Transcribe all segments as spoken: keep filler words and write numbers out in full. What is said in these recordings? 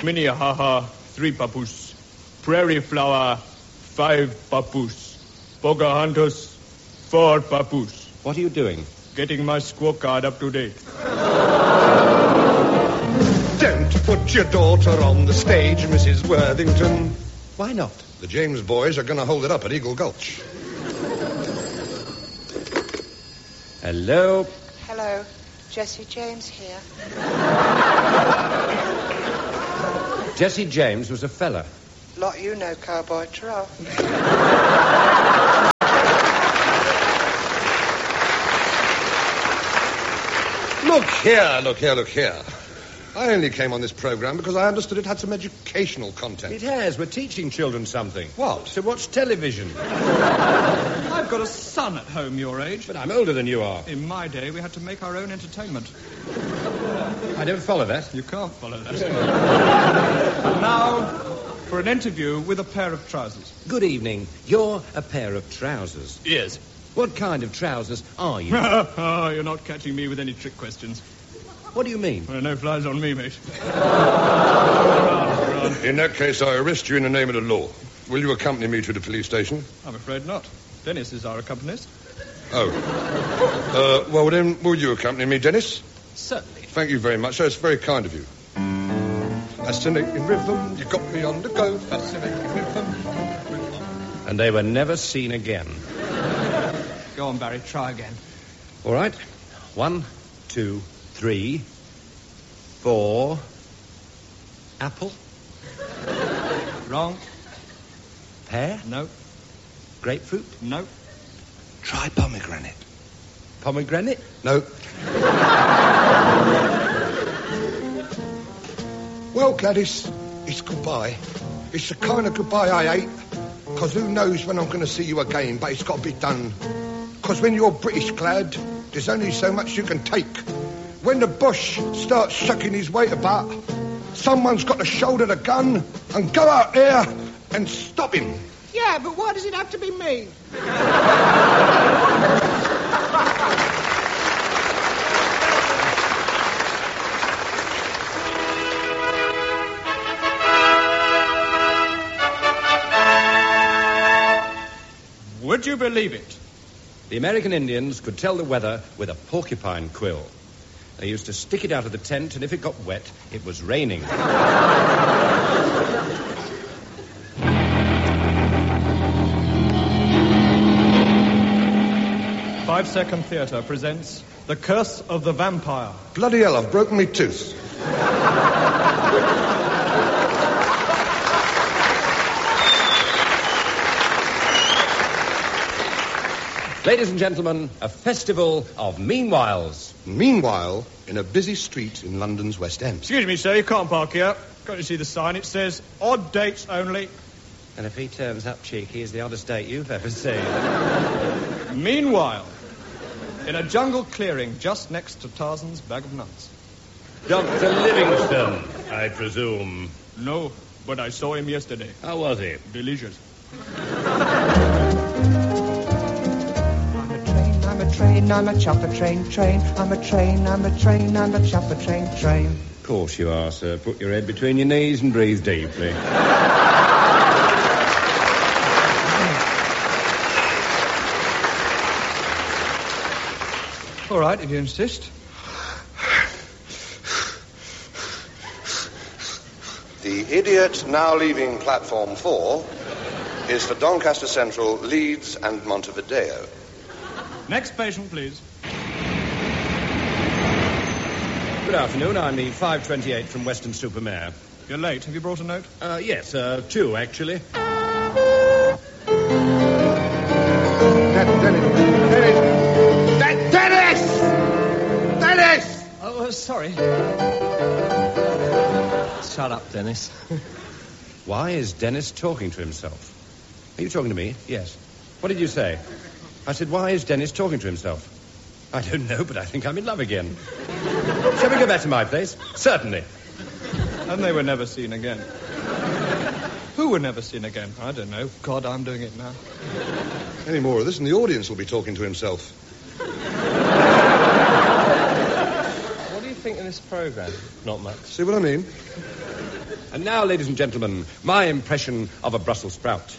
Minnehaha, three papoose. Prairie flower, five papoose. Pocahontas, four papoose. What are you doing? Getting my squawk card up to date. Don't put your daughter on the stage, Missus Worthington. Why not? The James boys are going to hold it up at Eagle Gulch. Hello? Hello. Jesse James here. Jesse James was a fella. Lot you know, Cowboy Terrell. Look here, look here, look here. I only came on this programme because I understood it had some educational content. It has. We're teaching children something. What? To watch television. I've got a son at home your age. But I'm older than you are. In my day, we had to make our own entertainment. I don't follow that. You can't follow that. And now, for an interview with a pair of trousers. Good evening. You're a pair of trousers. Yes. What kind of trousers are you? Oh, you're not catching me with any trick questions. What do you mean? Well, no flies on me, mate. In that case, I arrest you in the name of the law. Will you accompany me to the police station? I'm afraid not. Dennis is our accompanist. Oh. Uh, well, then, will you accompany me, Dennis? Certainly. Thank you very much. That's very kind of you. Fascinating rhythm, you got me on the go. Fascinating rhythm. And they were never seen again. Go on, Barry. Try again. All right. One, two, three, four. Apple? Wrong. Pear? No. Grapefruit? No. Try pomegranate. Pomegranate? No. Well, Gladys, it's goodbye. It's the kind of goodbye I hate. Because who knows when I'm going to see you again, but it's got to be done. Because when you're British, Glad, there's only so much you can take. When the Bush starts shucking his weight about, someone's got to shoulder the gun and go out there and stop him. Yeah, but why does it have to be me? Would you believe it? The American Indians could tell the weather with a porcupine quill. They used to stick it out of the tent, and if it got wet, it was raining. Five Second Theatre presents The Curse of the Vampire. Bloody hell, I've broken my tooth. Ladies and gentlemen, a festival of meanwhiles. Meanwhile, in a busy street in London's West End. Excuse me, sir, you can't park here. Got to see the sign. It says, odd dates only. And if he turns up cheeky, he's the oddest date you've ever seen. Meanwhile, in a jungle clearing just next to Tarzan's bag of nuts. Doctor Livingstone, I presume. No, but I saw him yesterday. How was he? Delicious. I'm a train, I'm a chopper train, train. I'm a train, I'm a train, I'm a chopper train, train. Of course you are, sir. Put your head between your knees and breathe deeply. All right, if you insist. The idiot now leaving platform four is for Doncaster Central, Leeds and Montevideo. Next patient, please. Good afternoon. I'm the five twenty-eight from Weston-super-Mare. You're late. Have you brought a note? Uh, yes, uh, two, actually. Dennis! Dennis! Dennis! Dennis! Oh, uh, sorry. Shut up, Dennis. Why is Dennis talking to himself? Are you talking to me? Yes. What did you say? I said, why is Dennis talking to himself? I don't know, but I think I'm in love again. Shall we go back to my place? Certainly. And they were never seen again. Who were never seen again? I don't know. God, I'm doing it now. Any more of this and the audience will be talking to himself. What do you think of this programme? Not much. See what I mean? And now, ladies and gentlemen, my impression of a Brussels sprout.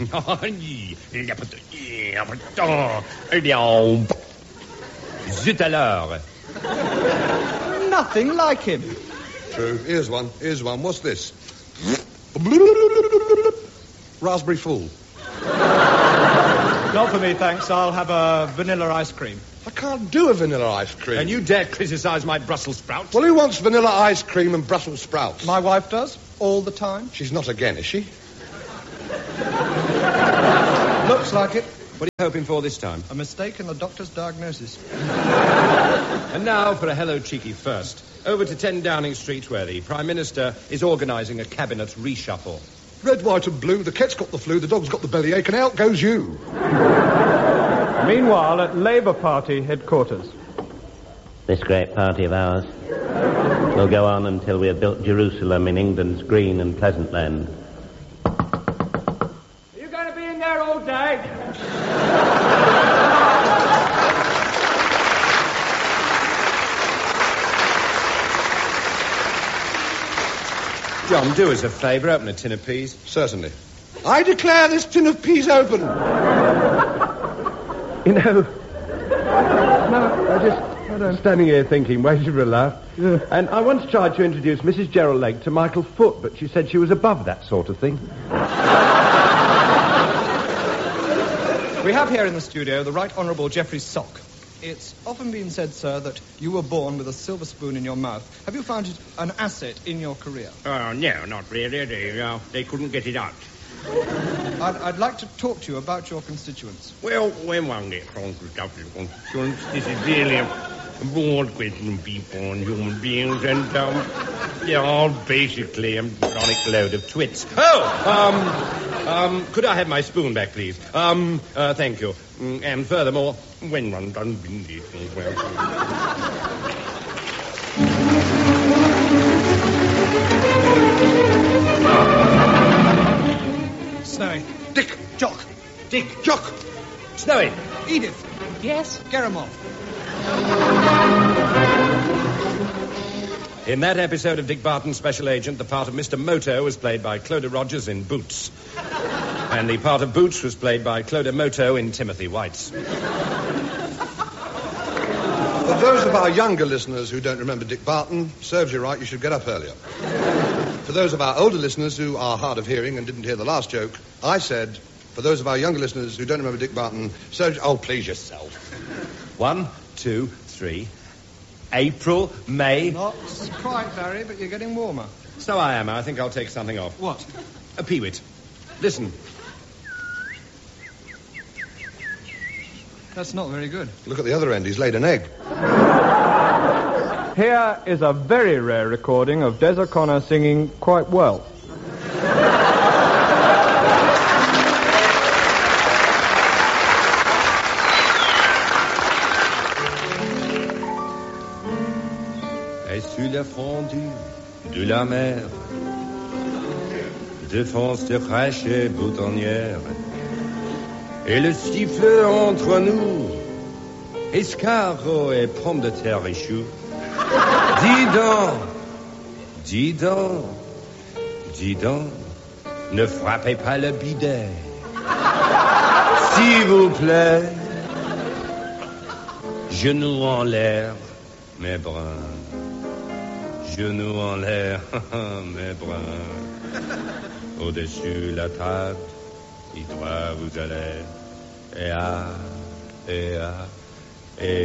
Zut alors. Nothing like him. True. Here's one. Here's one. What's this? Raspberry Fool. Not for me, thanks. I'll have a vanilla ice cream. I can't do a vanilla ice cream. And you dare criticize my Brussels sprout? Well, who wants vanilla ice cream and Brussels sprouts? My wife does, all the time. She's not again, is she? Looks like it. What are you hoping for this time? A mistake in the doctor's diagnosis. And now for a Hello Cheeky first. Over to ten Downing Street, where the Prime Minister is organising a cabinet reshuffle. Red, white and blue, the cat's got the flu, the dog's got the bellyache, and out goes you. Meanwhile, at Labour Party headquarters. This great party of ours will go on until we have built Jerusalem in England's green and pleasant land. Are you going to be in there all day? John, do us a favour, open a tin of peas. Certainly. I declare this tin of peas open. You know, no, I just, I'm standing here thinking, waiting for a laugh. Yeah. And I once tried to introduce Missus Gerald Lake to Michael Foot, but she said she was above that sort of thing. We have here in the studio the Right Honourable Geoffrey Sock. It's often been said, sir, that you were born with a silver spoon in your mouth. Have you found it an asset in your career? Oh, no, not really. They, uh, they couldn't get it out. I'd, I'd like to talk to you about your constituents. Well, when one gets on to stuff with constituents, this is really a broad question of people and human beings, and um, they're all basically a chronic load of twits. Oh, um, um, could I have my spoon back, please? Um, uh, thank you. Mm, and furthermore, When one doesn't do these things well. Snowy. Dick. Jock. Dick. Jock. Snowy. Edith. Yes? Get 'em off. In that episode of Dick Barton's Special Agent, the part of Mister Moto was played by Clodagh Rogers in Boots. And the part of Boots was played by Clodagh Moto in Timothy White's. For those of our younger listeners who don't remember Dick Barton, serves you right, you should get up earlier. For those of our older listeners who are hard of hearing and didn't hear the last joke, I said, for those of our younger listeners who don't remember Dick Barton, serves you... Oh, please yourself. One, two, three. April, May. Not quite, Barry, but you're getting warmer. So I am. I think I'll take something off. What? A peewit. Listen. That's not very good. Look at the other end. He's laid an egg. Here is a very rare recording of Des O'Connor singing quite well. Et sur la fondue de la mer, défense de fraîche et boutonnière, et le siffle entre nous, escargot et pommes de terre et choux. Dis donc, dis donc, dis donc, ne frappez pas le bidet. S'il vous plaît, genoux en l'air, mes bruns. Genoux en l'air, mes bruns. Au-dessus la table, il doit vous aller. Et à, et à, et